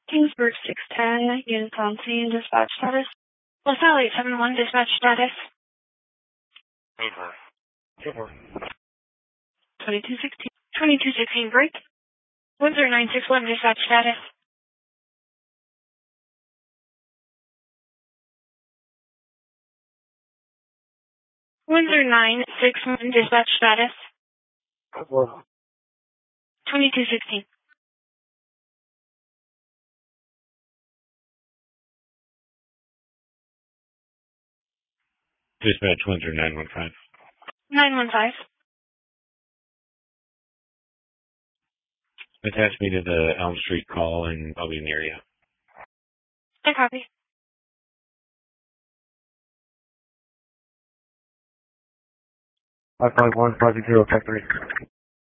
Kingsburg 610, unit on scene, dispatch status. LaSalle 871, dispatch status. Over. Over. 2216. 2216, break. 10961, dispatch status. 10961, dispatch status. Over. 2216. Dispatch 10915. 915. Attach me to the Elm Street call and I'll be near you. I copy. 551 550 Tech 3.